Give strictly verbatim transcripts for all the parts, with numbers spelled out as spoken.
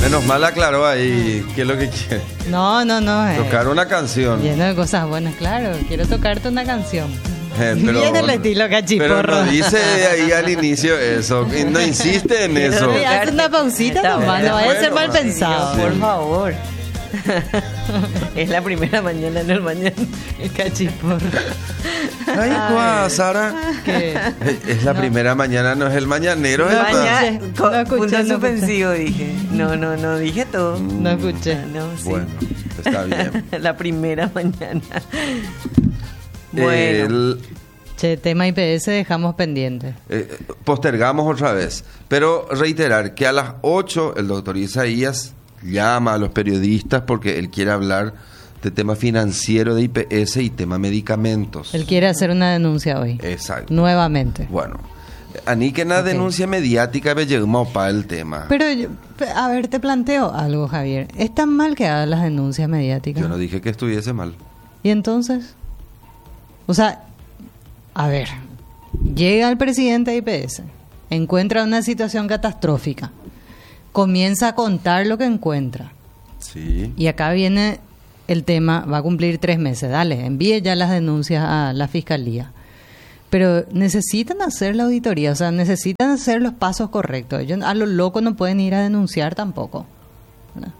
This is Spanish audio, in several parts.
Menos mal aclaró ahí qué es lo que quiere. No, no, no. eh, Tocar una canción. Lleno de cosas buenas, claro. Quiero tocarte una canción. Eh, pero, Viene el estilo pero cachiporro. no dice ahí al inicio eso. Y no insiste en eso. Oye, haz una pausita Está nomás, no bueno, vaya a ser bueno, mal sí, pensado. sí. Por favor. Es la primera mañana, no el mañana. El cachiporro. Ay, cuá, Sara. ¿Qué? Es la primera mañana, no es el mañanero. es el Mañana, escuché, con- no escuché, punto no suspensivo dije. No, no, no, dije todo. No escuché. No, sí. Bueno, está bien. La primera mañana. Bueno. El- Che, tema I P S dejamos pendiente. eh, postergamos otra vez. Pero reiterar que a las ocho el doctor Isaías llama a los periodistas porque él quiere hablar de tema financiero de I P S y tema medicamentos. Él quiere hacer una denuncia hoy. Exacto. Nuevamente. Bueno, a mí que una Ok. denuncia mediática me llegó para el tema. Pero, yo- a ver, te planteo algo, Javier. ¿Es tan mal que hagan las denuncias mediáticas? Yo no dije que estuviese mal. ¿Y entonces? O sea, a ver, llega el presidente de I P S, encuentra una situación catastrófica, comienza a contar lo que encuentra. Sí. Y acá viene el tema, va a cumplir tres meses, dale, envíe ya las denuncias a la fiscalía. Pero necesitan hacer la auditoría, o sea, necesitan hacer los pasos correctos. Ellos a lo loco no pueden ir a denunciar tampoco, ¿verdad?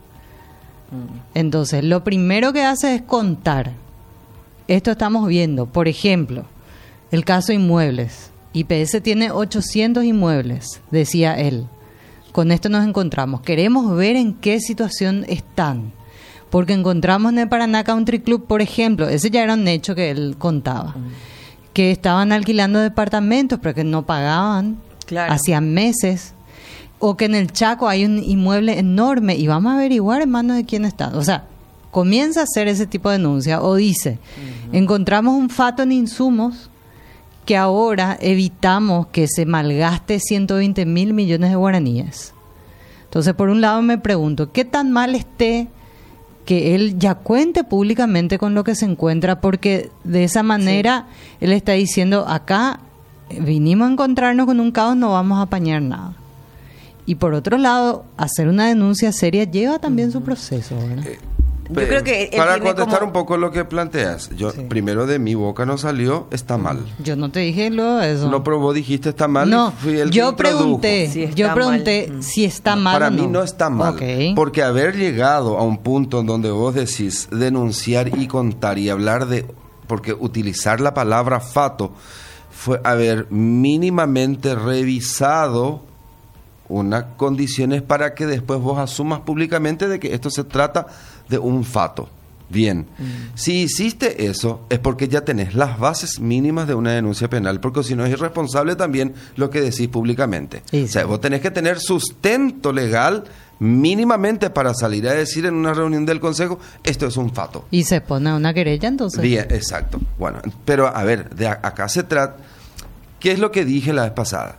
Entonces, lo primero que hace es contar. Esto estamos viendo, por ejemplo, el caso inmuebles. I P S tiene ochocientos inmuebles, decía él. Con esto nos encontramos. Queremos ver en qué situación están. Porque encontramos en el Paraná Country Club, por ejemplo, ese ya era un hecho que él contaba, que estaban alquilando departamentos pero que no pagaban Claro. hacía meses. O que en el Chaco hay un inmueble enorme y vamos a averiguar en manos de quién está. O sea, comienza a hacer ese tipo de denuncia o dice, encontramos un fato en insumos que ahora evitamos que se malgaste ciento veinte mil millones de guaraníes. Entonces, por un lado me pregunto, ¿qué tan mal esté que él ya cuente públicamente con lo que se encuentra? Porque de esa manera él está diciendo, acá eh, vinimos a encontrarnos con un caos, no vamos a apañar nada. Y por otro lado, hacer una denuncia seria lleva también su proceso, ¿verdad? Yo creo que él Para tiene contestar como- un poco lo que planteas, yo Sí. primero de mi boca no salió, está mal. Yo no te dije luego eso. Lo probó, dijiste está mal. y No, fui el que yo introdujo. pregunté, Si está yo pregunté mal. si está mal Para o mí no está mal, Ok. porque haber llegado a un punto en donde vos decís denunciar y contar y hablar de, porque utilizar la palabra fato fue haber mínimamente revisado unas condiciones para que después vos asumas públicamente de que esto se trata de un fato. Bien, si hiciste eso es porque ya tenés las bases mínimas de una denuncia penal, porque si no es irresponsable también lo que decís públicamente. Sí, O sea, sí. vos tenés que tener sustento legal mínimamente para salir a decir en una reunión del consejo, esto es un fato. Y se pone una querella entonces. Bien, exacto. Bueno, pero a ver, de a- acá se trata, ¿qué es lo que dije la vez pasada?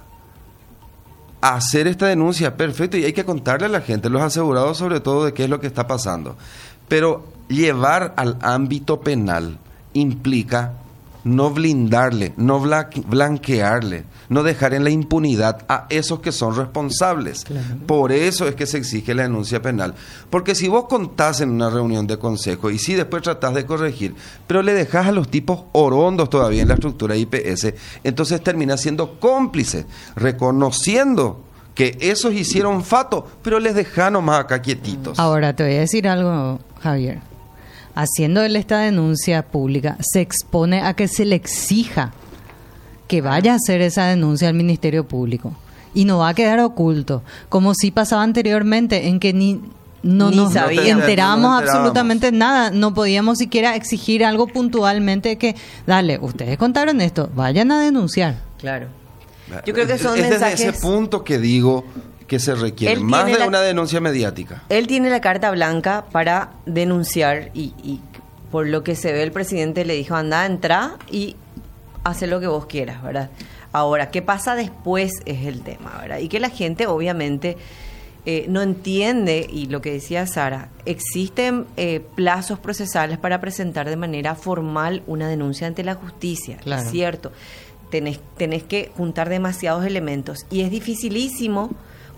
Hacer esta denuncia, perfecto, y hay que contarle a la gente, los asegurados sobre todo, de qué es lo que está pasando. Pero llevar al ámbito penal implica no blindarle, no bla- blanquearle, no dejar en la impunidad a esos que son responsables. Claro. Por eso es que se exige la denuncia penal. Porque si vos contás en una reunión de consejo y si después tratás de corregir, pero le dejás a los tipos orondos todavía en la estructura I P S, entonces termina siendo cómplice, reconociendo que esos hicieron fato, pero les dejá nomás acá quietitos. Ahora te voy a decir algo, Javier. Haciendo él esta denuncia pública, se expone a que se le exija que vaya a hacer esa denuncia al Ministerio Público. Y no va a quedar oculto, como sí pasaba anteriormente, en que ni no Ni nos sabíamos. enteramos No enterábamos. absolutamente nada. No podíamos siquiera exigir algo puntualmente que, dale, ustedes contaron esto, vayan a denunciar. Claro. Yo creo que son es mensajes. desde ese punto que digo que se requiere Él más tiene de la- una denuncia mediática. Él tiene la carta blanca para denunciar y, y por lo que se ve el presidente le dijo, anda, entra y hace lo que vos quieras, ¿verdad? Ahora, ¿qué pasa después? Es el tema, ¿verdad? Y que la gente obviamente eh, no entiende, y lo que decía Sara, existen eh, plazos procesales para presentar de manera formal una denuncia ante la justicia, Claro. es cierto. Tenés, tenés que juntar demasiados elementos y es dificilísimo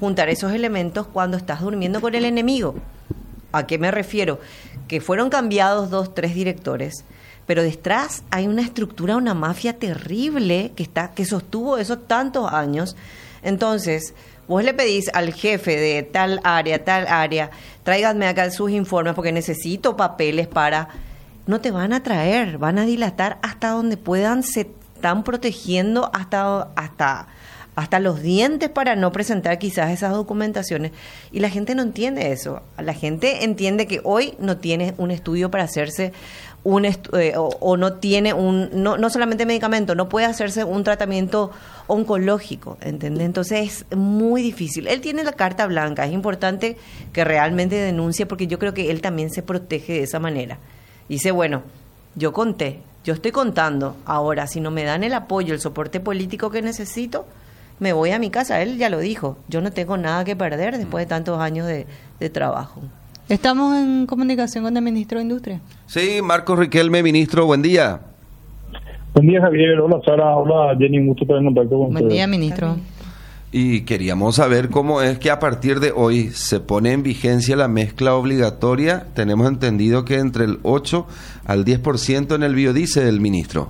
juntar esos elementos cuando estás durmiendo con el enemigo. ¿A qué me refiero? Que fueron cambiados dos, tres directores, pero detrás hay una estructura, una mafia terrible que está, que sostuvo esos tantos años. Entonces, vos le pedís al jefe de tal área, tal área, tráiganme acá sus informes porque necesito papeles para... No te van a traer, van a dilatar hasta donde puedan, se están protegiendo hasta... hasta hasta los dientes para no presentar quizás esas documentaciones. Y la gente no entiende eso. La gente entiende que hoy no tiene un estudio para hacerse un estu- eh, o, o no tiene un, no, no solamente medicamento, no puede hacerse un tratamiento oncológico, ¿entendés? Entonces es muy difícil. Él tiene la carta blanca, es importante que realmente denuncie porque yo creo que él también se protege de esa manera. Dice, bueno, yo conté, yo estoy contando, ahora si no me dan el apoyo, el soporte político que necesito, me voy a mi casa. Él ya lo dijo, yo no tengo nada que perder después de tantos años de, de trabajo. Estamos en comunicación con el ministro de Industria. Sí, Marcos Riquelme, ministro, buen día. Buen día, Javier. Hola, Sara. Hola, Jenny. Un gusto estar en contacto con ustedes. Buen día, ministro. Y queríamos saber cómo es que a partir de hoy se pone en vigencia la mezcla obligatoria. Tenemos entendido que entre el ocho al diez por ciento en el biodiesel, ministro.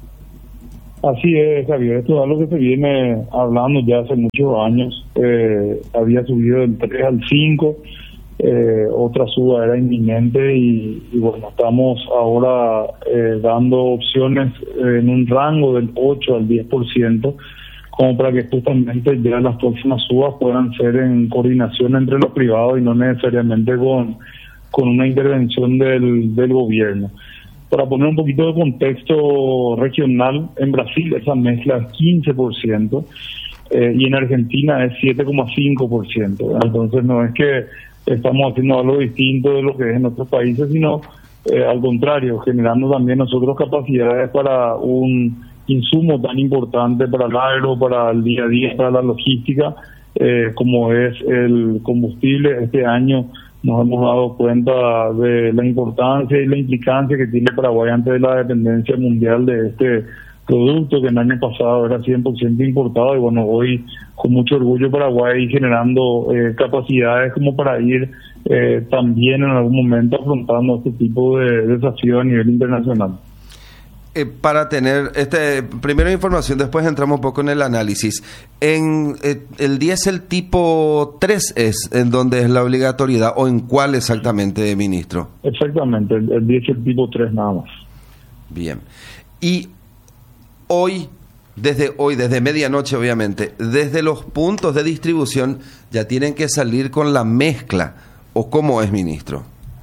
Así es, Javier. Esto es algo que se viene hablando ya hace muchos años. Eh, había subido del tres al cinco. Eh, otra suba era inminente y, y bueno, estamos ahora eh, dando opciones eh, en un rango del ocho al diez por ciento, como para que justamente ya las próximas subas puedan ser en coordinación entre los privados y no necesariamente con, con una intervención del, del gobierno. Para poner un poquito de contexto regional, en Brasil esa mezcla es quince por ciento eh, y en Argentina es siete coma cinco por ciento. Entonces no es que estamos haciendo algo distinto de lo que es en otros países, sino eh, al contrario, generando también nosotros capacidades para un insumo tan importante para el agro, para el día a día, para la logística, eh, como es el combustible. Este año nos hemos dado cuenta de la importancia y la implicancia que tiene Paraguay ante de la dependencia mundial de este producto que el año pasado era cien por ciento importado y bueno, hoy con mucho orgullo Paraguay generando eh, capacidades como para ir eh, también en algún momento afrontando este tipo de desafíos a nivel internacional. Eh, para tener este primero información, después entramos un poco en el análisis. En eh, el diésel tipo tres es en donde es la obligatoriedad o en cuál exactamente, ministro. Exactamente, el, el diésel tipo tres nada más. Bien. Y hoy, desde hoy, desde medianoche obviamente, desde los puntos de distribución ya tienen que salir con la mezcla, ¿o cómo es, ministro?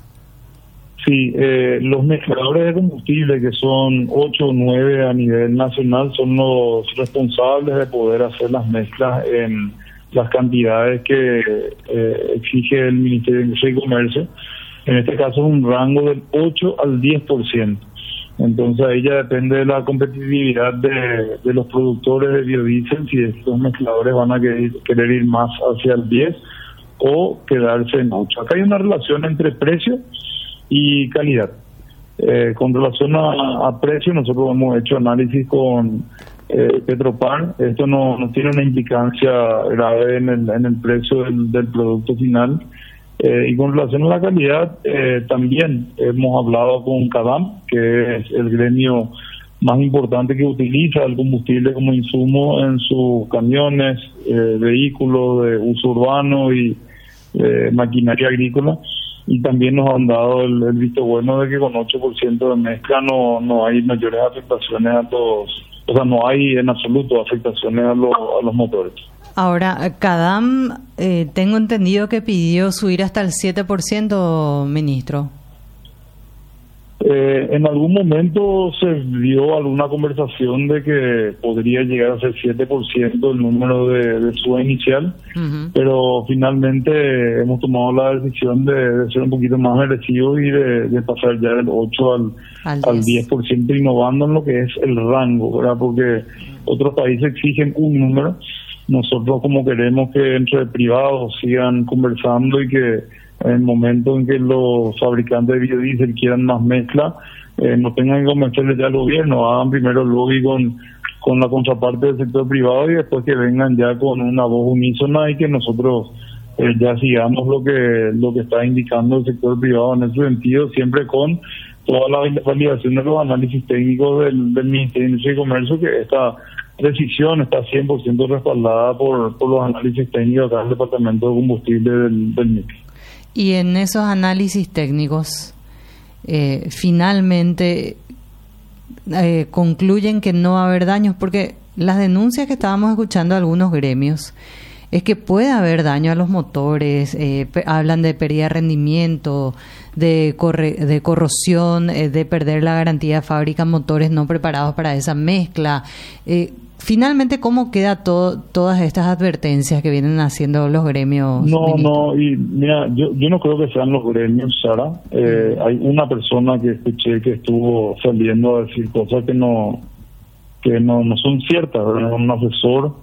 Sí, eh, los mezcladores de combustible, que son ocho o nueve a nivel nacional, son los responsables de poder hacer las mezclas en las cantidades que eh, exige el Ministerio de Industria y Comercio. En este caso es un rango del ocho al diez por ciento. Entonces ahí ya depende de la competitividad de, de los productores de biodiesel, si estos mezcladores van a querer, querer ir más hacia el diez o quedarse en ocho. Acá hay una relación entre precio y calidad. Eh, con relación a, a precio, nosotros hemos hecho análisis con eh, Petropar. Esto no, no tiene una implicancia grave en el, en el precio del, del producto final. Eh, y con relación a la calidad, eh, también hemos hablado con CADAM, que es el gremio más importante que utiliza el combustible como insumo en sus camiones, eh, vehículos de uso urbano y eh, maquinaria agrícola. Y también nos han dado el, el visto bueno de que con ocho por ciento de mezcla no no hay mayores afectaciones a los, o sea, no hay en absoluto afectaciones a los, a los motores. Ahora, CADAM, eh, tengo entendido que pidió subir hasta el siete por ciento, ministro. Eh, en algún momento se dio alguna conversación de que podría llegar a ser siete por ciento el número de, de suba inicial, uh-huh. Pero finalmente hemos tomado la decisión de, de ser un poquito más agresivos y de, de pasar ya del ocho al, al, al diez por ciento, innovando en lo que es el rango, ¿verdad? Porque otros países exigen un número. Nosotros, como queremos que entre privados sigan conversando y que en el momento en que los fabricantes de biodiesel quieran más mezcla, eh, no tengan que convencerles ya al gobierno, hagan primero lobby con con la contraparte del sector privado y después que vengan ya con una voz unísona y que nosotros eh, ya sigamos lo que lo que está indicando el sector privado en ese sentido, siempre con toda la validación de los análisis técnicos del, del Ministerio de Industria y Comercio, que esta decisión está cien por ciento respaldada por, por los análisis técnicos acá del Departamento de Combustible del, del M I C. Y en esos análisis técnicos, eh, finalmente eh, concluyen que no va a haber daños, porque las denuncias que estábamos escuchando de algunos gremios es que puede haber daño a los motores, eh, pe- hablan de pérdida de rendimiento, de, corre- de corrosión, eh, de perder la garantía de fábrica, motores no preparados para esa mezcla. Eh, finalmente, ¿cómo queda todo, todas estas advertencias que vienen haciendo los gremios? No, ministro? no, y mira, yo, yo no creo que sean los gremios, Sara. Eh, hay una persona que escuché que estuvo saliendo a decir cosas que no que no, no son ciertas, ¿verdad? Un asesor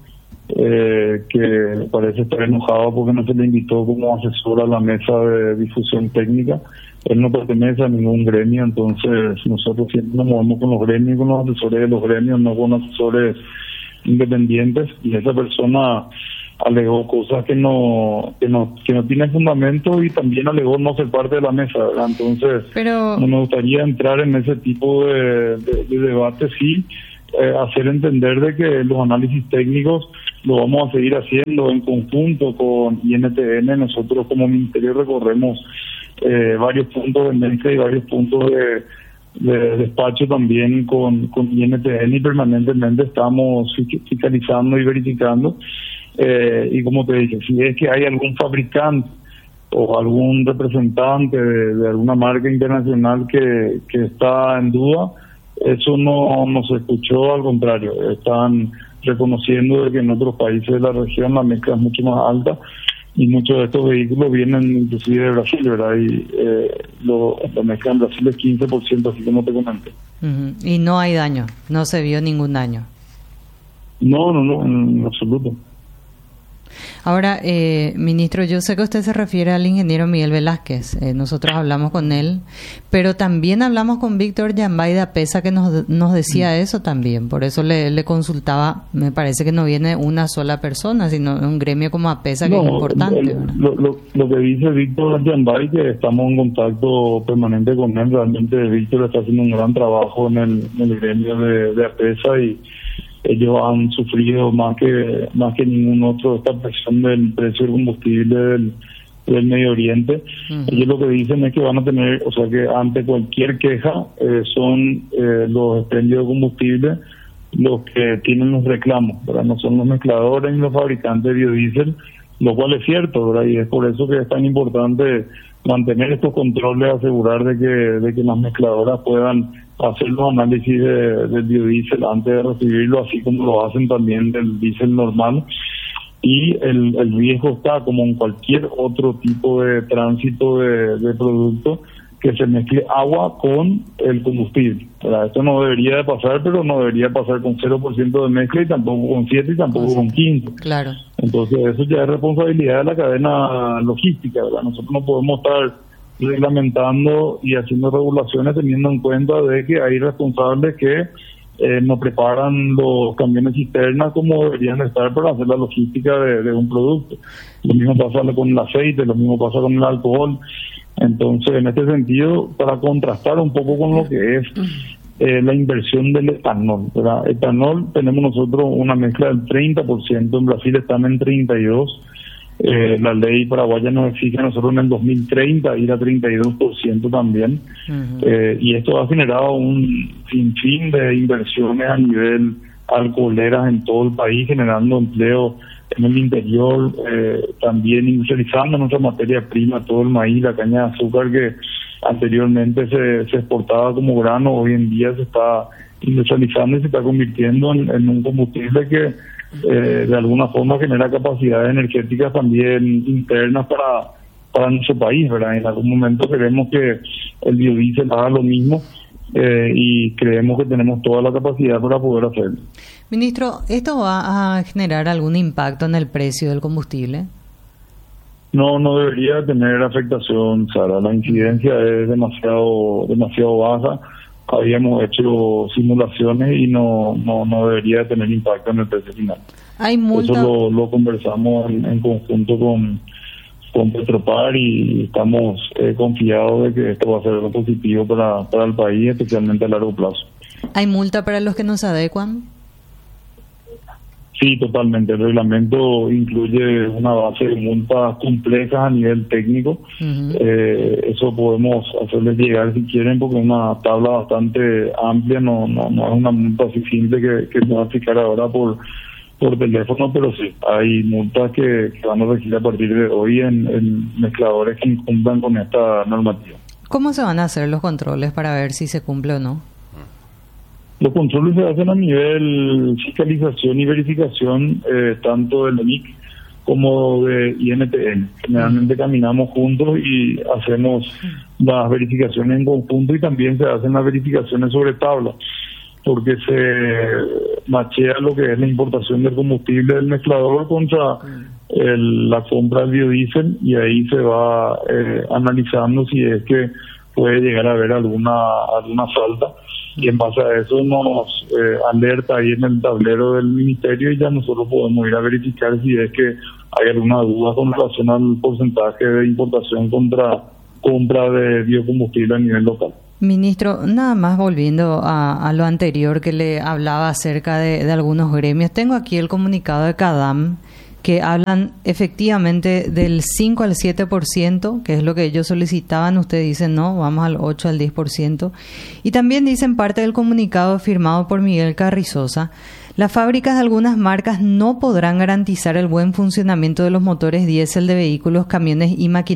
eh, que parece estar enojado porque no se le invitó como asesor a la mesa de difusión técnica. Él no pertenece a ningún gremio, entonces nosotros siempre nos movemos con los gremios, con los asesores de los gremios, no con asesores independientes, y esa persona alegó cosas que no que no que no tienen fundamento y también alegó no ser parte de la mesa, ¿verdad? Entonces Pero... no me gustaría entrar en ese tipo de, de, de debate, sí, eh, hacer entender de que los análisis técnicos lo vamos a seguir haciendo en conjunto con I N T N. Nosotros como Ministerio recorremos eh, varios puntos de mezcla y varios puntos de de despacho también con, con I N T N, y permanentemente estamos fiscalizando y verificando. Eh, y como te dije, si es que hay algún fabricante o algún representante de, de alguna marca internacional que, que está en duda, eso no, no se escuchó, al contrario, están reconociendo de que en otros países de la región la mezcla es mucho más alta, y muchos de estos vehículos vienen inclusive de Brasil, ¿verdad? Y eh, lo, la mezcla en Brasil es quince por ciento, así como te comenté. Uh-huh. Y no hay daño, no se vio ningún daño. No, no, no, en absoluto. Ahora, eh, ministro, yo sé que usted se refiere al ingeniero Miguel Velázquez. Eh, nosotros hablamos con él, pero también hablamos con Víctor Yambay de APESA, que nos, nos decía eso también. Por eso le, le consultaba. Me parece que no viene una sola persona, sino un gremio como APESA, que no, es importante. El, lo, lo, lo que dice Víctor Yambay, que estamos en contacto permanente con él. Realmente Víctor está haciendo un gran trabajo en el, en el gremio de, de APESA, y ellos han sufrido más que más que ningún otro esta presión del precio del combustible del, del Medio Oriente. Uh-huh. Ellos lo que dicen es que van a tener, o sea, que ante cualquier queja eh, son eh, los expendios de combustible los que tienen los reclamos, ¿verdad? No son los mezcladores ni los fabricantes de biodiesel, lo cual es cierto, ¿verdad? Y es por eso que es tan importante mantener estos controles, asegurar de que de que las mezcladoras puedan hacer los análisis de, del biodiesel antes de recibirlo, así como lo hacen también del diésel normal. Y el, el riesgo está, como en cualquier otro tipo de tránsito de, de producto, que se mezcle agua con el combustible, ¿verdad? Esto no debería de pasar, pero no debería pasar con cero por ciento de mezcla, y tampoco con siete, y tampoco con quince. Claro. Entonces eso ya es responsabilidad de la cadena logística, ¿verdad? Nosotros no podemos estar reglamentando y haciendo regulaciones teniendo en cuenta de que hay responsables que eh, no preparan los camiones cisternas como deberían estar para hacer la logística de, de un producto. Lo mismo pasa con el aceite, lo mismo pasa con el alcohol. Entonces, en este sentido, para contrastar un poco con lo que es eh, la inversión del etanol, ¿verdad? Etanol, tenemos nosotros una mezcla del treinta por ciento, en Brasil están en treinta y dos por ciento. Eh, la ley paraguaya nos exige a nosotros en el dos mil treinta ir a treinta y dos por ciento también. Uh-huh. eh, y esto ha generado un sinfín de inversiones a nivel alcoholeras en todo el país, generando empleo en el interior, eh, también industrializando nuestra materia prima, todo el maíz, la caña de azúcar que anteriormente se, se exportaba como grano, hoy en día se está industrializando y se está convirtiendo en, en un combustible que Eh, de alguna forma genera capacidades energéticas también internas para para nuestro país, ¿verdad? En algún momento queremos que el biodiesel haga lo mismo, eh, y creemos que tenemos toda la capacidad para poder hacerlo. Ministro, ¿esto va a generar algún impacto en el precio del combustible? No, no debería tener afectación, Sara. La incidencia es demasiado demasiado baja. habíamos hecho simulaciones y no, no, no debería tener impacto en el precio final. Hay multa. Eso lo, lo conversamos en, en conjunto con, con Petropar y estamos eh, confiados de que esto va a ser algo positivo para, para el país, especialmente a largo plazo. ¿Hay multa para los que no se adecuan? Sí, totalmente. El reglamento incluye una base de multas complejas a nivel técnico. Uh-huh. Eh, eso podemos hacerles llegar si quieren, porque es una tabla bastante amplia, no no, no es una multa así simple que, que se va a aplicar ahora por por teléfono, pero sí, hay multas que, que van a regir a partir de hoy en, en mezcladores que incumplan con esta normativa. ¿Cómo se van a hacer los controles para ver si se cumple o no? Los controles se hacen a nivel fiscalización y verificación, eh, tanto del E N I C como de I N T N. Generalmente caminamos juntos y hacemos las verificaciones en conjunto y también se hacen las verificaciones sobre tabla, porque se machea lo que es la importación del combustible del mezclador contra el, la compra del biodiesel, y ahí se va eh, analizando si es que puede llegar a haber alguna alguna falta, y en base a eso nos eh, alerta ahí en el tablero del ministerio y ya nosotros podemos ir a verificar si es que hay alguna duda con relación al porcentaje de importación contra compra de biocombustible a nivel local. Ministro, nada más volviendo a, a lo anterior que le hablaba acerca de, de algunos gremios, tengo aquí el comunicado de CADAM que hablan efectivamente del cinco al siete por ciento, que es lo que ellos solicitaban. Ustedes dicen no, vamos al ocho al diez por ciento. Y también dicen parte del comunicado firmado por Miguel Carrizosa: las fábricas de algunas marcas no podrán garantizar el buen funcionamiento de los motores diésel de vehículos, camiones y maquinarias